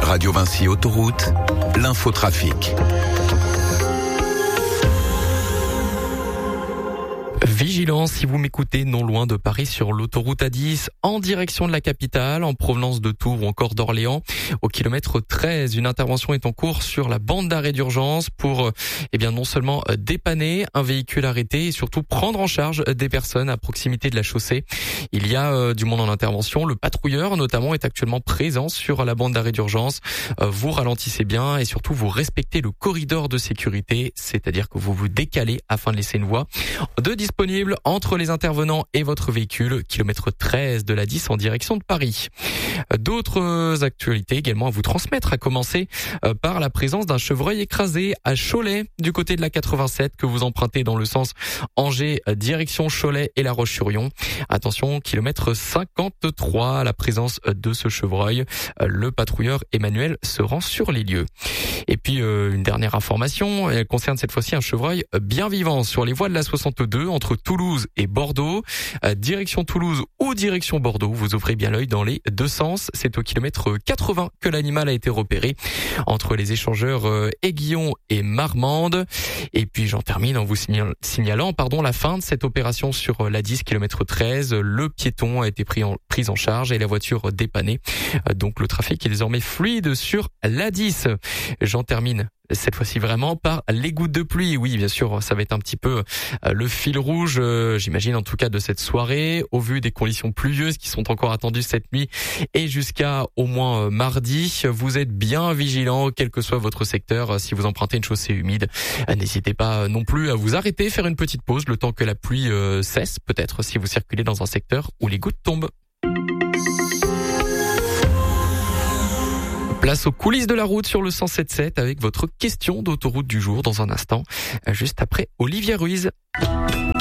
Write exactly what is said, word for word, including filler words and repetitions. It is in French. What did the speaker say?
Radio Vinci Autoroute, l'infotrafic. Vigilance si vous m'écoutez non loin de Paris sur l'autoroute A dix en direction de la capitale, en provenance de Tours ou encore d'Orléans. Au kilomètre treize, une intervention est en cours sur la bande d'arrêt d'urgence pour eh bien non seulement dépanner un véhicule arrêté et surtout prendre en charge des personnes à proximité de la chaussée. Il y a euh, du monde en intervention. Le patrouilleur notamment est actuellement présent sur la bande d'arrêt d'urgence. Euh, vous ralentissez bien et surtout vous respectez le corridor de sécurité, c'est-à-dire que vous vous décalez afin de laisser une voie de disponible entre les intervenants et votre véhicule, kilomètre treize de l'A dix en direction de Paris. D'autres actualités également à vous transmettre, à commencer par la présence d'un chevreuil écrasé à Cholet, du côté de la quatre-vingt-sept, que vous empruntez dans le sens Angers, direction Cholet et La Roche-sur-Yon. Attention, kilomètre cinquante-trois, la présence de ce chevreuil. Le patrouilleur Emmanuel se rend sur les lieux. Et puis euh, une dernière information, elle concerne cette fois-ci un chevreuil bien vivant sur les voies de la soixante-deux entre Toulouse et Bordeaux. Euh, direction Toulouse ou direction Bordeaux, vous ouvrez bien l'œil dans les deux sens. C'est au kilomètre quatre-vingts que l'animal a été repéré entre les échangeurs euh, Aiguillon et Marmande. Et puis j'en termine en vous signalant pardon, la fin de cette opération sur l'A dix, kilomètre treize. Le piéton a été pris en, pris en charge et la voiture dépannée. Euh, donc le trafic est désormais fluide sur l'A dix. J'en termine cette fois-ci vraiment par les gouttes de pluie. Oui, bien sûr, ça va être un petit peu le fil rouge, j'imagine en tout cas de cette soirée, au vu des conditions pluvieuses qui sont encore attendues cette nuit et jusqu'à au moins mardi. Vous êtes bien vigilants, quel que soit votre secteur. Si vous empruntez une chaussée humide, n'hésitez pas non plus à vous arrêter, faire une petite pause le temps que la pluie cesse, peut-être si vous circulez dans un secteur où les gouttes tombent. Place aux coulisses de la route sur le cent sept sept avec votre question d'autoroute du jour dans un instant, juste après Olivia Ruiz.